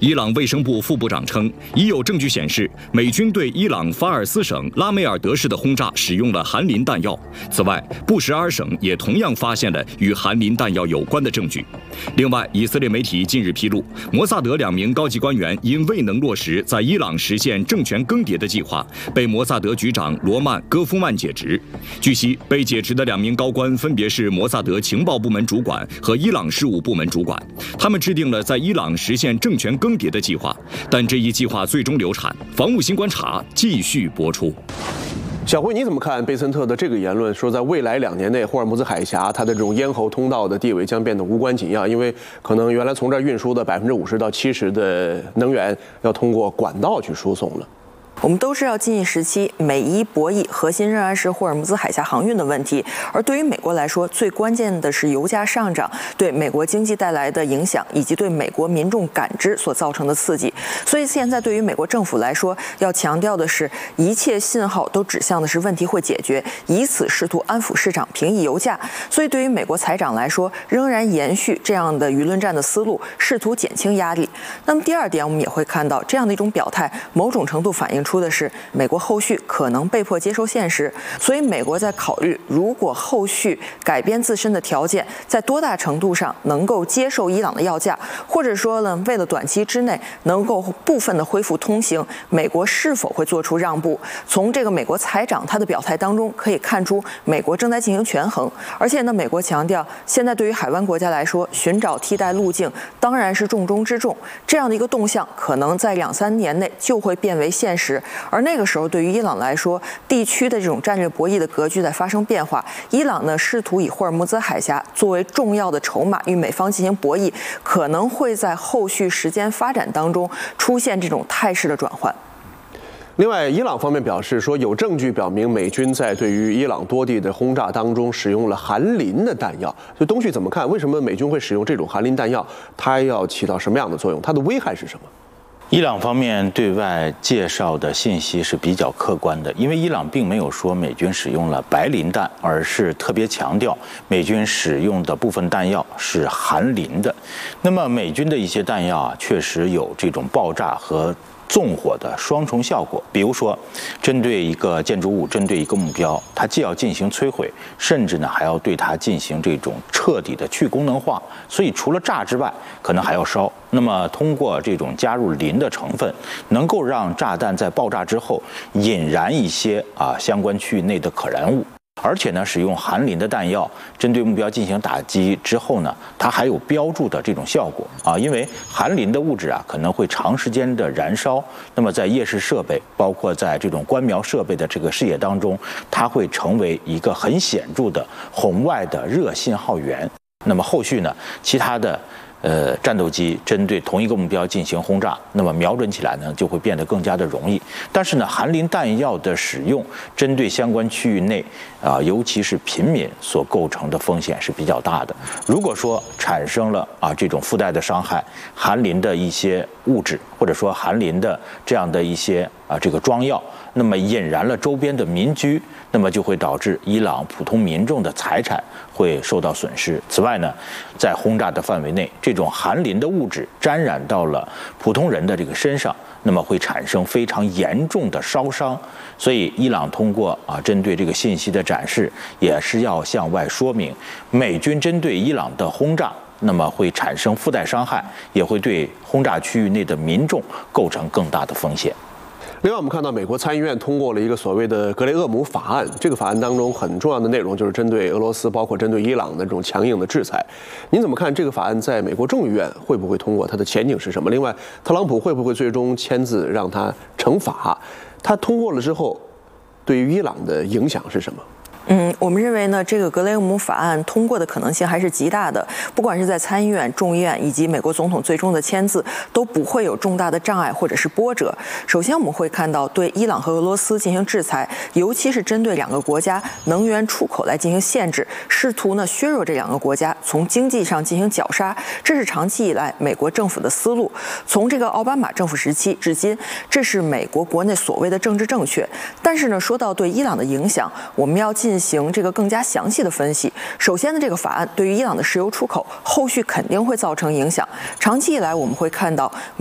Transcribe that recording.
伊朗卫生部副部长称，已有证据显示，美军对伊朗法尔斯省拉梅尔德市的轰炸使用了含磷弹药。此外，布什尔省也同样发现了与含磷弹药有关的证据。另外，以色列媒体近日披露，摩萨德2名高级官员因未能落实在伊朗实现政权更迭的计划，被摩萨德局长罗曼·戈夫曼解职。据悉，被解职的2名高官分别是摩萨德情报部门主管和伊朗事务部门主管，他们制定了在伊朗实现政权更迭的计划，但这一计划最终流产。防务新观察继续播出。 小辉，你怎么看贝森特的这个言论？说在未来2年内，霍尔木兹海峡它的这种咽喉通道的地位将变得无关紧要，因为可能原来从这儿运输的50%到70%的能源要通过管道去输送了。 我们都知道，近一时期美伊博弈核心仍然是霍尔木兹海峡航运的问题，而对于美国来说，最关键的是油价上涨对美国经济带来的影响，以及对美国民众感知所造成的刺激。所以现在对于美国政府来说，要强调的是，一切信号都指向的是问题会解决，以此试图安抚市场，平抑油价。所以对于美国财长来说，仍然延续这样的舆论战的思路，试图减轻压力。那么第二点，我们也会看到这样的一种表态，某种程度反映出的是美国后续可能被迫接受现实，所以美国在考虑，如果后续改变自身的条件，在多大程度上能够接受伊朗的要价，或者说呢，为了短期之内能够部分的恢复通行，美国是否会做出让步？从这个美国财长他的表态当中可以看出，美国正在进行权衡。而且呢，美国强调，现在对于海湾国家来说，寻找替代路径当然是重中之重。这样的一个动向，可能在2-3年内就会变为现实。而那个时候，对于伊朗来说，地区的这种战略博弈的格局在发生变化。伊朗呢，试图以霍尔木兹海峡作为重要的筹码与美方进行博弈，可能会在后续时间发展当中出现这种态势的转换。 另外，伊朗方面表示说，有证据表明美军在对于伊朗多地的轰炸当中使用了含磷的弹药。就东旭怎么看？为什么美军会使用这种含磷弹药？它要起到什么样的作用？它的危害是什么？ 伊朗方面对外介绍的信息是比较客观的，因为伊朗并没有说美军使用了白磷弹，而是特别强调美军使用的部分弹药是含磷的。那么美军的一些弹药啊，确实有这种爆炸和纵火的双重效果。比如说，针对一个建筑物，针对一个目标，它既要进行摧毁，甚至呢还要对它进行这种彻底的去功能化。所以除了炸之外，可能还要烧。那么通过这种加入磷的成分，能够让炸弹在爆炸之后引燃一些相关区域内的可燃物。而且呢，使用含磷的弹药针对目标进行打击之后呢，它还有标注的这种效果因为含磷的物质可能会长时间的燃烧，那么在夜视设备，包括在这种观瞄设备的这个视野当中，它会成为一个很显著的红外的热信号源。那么后续呢，其他的战斗机针对同一个目标进行轰炸，那么瞄准起来呢就会变得更加的容易。但是呢，含磷弹药的使用针对相关区域内尤其是平民所构成的风险是比较大的。如果说产生了这种附带的伤害，含磷的一些物质，或者说含磷的这样的一些这个装药，那么引燃了周边的民居，那么就会导致伊朗普通民众的财产会受到损失。此外呢，在轰炸的范围内，这种含磷的物质沾染到了普通人的这个身上，那么会产生非常严重的烧伤。所以伊朗通过针对这个信息的展示，也是要向外说明，美军针对伊朗的轰炸，那么会产生附带伤害，也会对轰炸区域内的民众构成更大的风险。 另外，我们看到美国参议院通过了一个所谓的格雷厄姆法案，这个法案当中很重要的内容就是针对俄罗斯，包括针对伊朗的这种强硬的制裁。您怎么看这个法案在美国众议院会不会通过？它的前景是什么？另外，特朗普会不会最终签字让它惩罚？它通过了之后，对于伊朗的影响是什么？ 我们认为呢，这个格雷厄姆法案通过的可能性还是极大的，不管是在参议院、众议院以及美国总统最终的签字，都不会有重大的障碍或者是波折。首先，我们会看到对伊朗和俄罗斯进行制裁，尤其是针对2个国家能源出口来进行限制，试图呢削弱这2个国家，从经济上进行绞杀。这是长期以来美国政府的思路，从这个奥巴马政府时期至今，这是美国国内所谓的政治正确。但是呢，说到对伊朗的影响，我们要进行这个更加详细的分析。首先呢，这个法案对于伊朗的石油出口后续肯定会造成影响。长期以来，我们会看到